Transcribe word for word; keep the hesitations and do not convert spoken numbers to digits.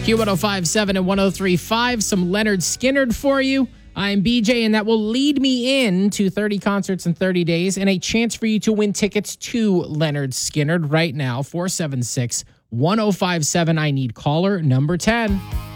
Q one oh five point seven and one oh three point five. Some Leonard Skinner for you. I'm B J, and that will lead me in to thirty concerts in thirty days and a chance for you to win tickets to Leonard Skinner right now. four seven six, one oh five seven. I need caller number ten.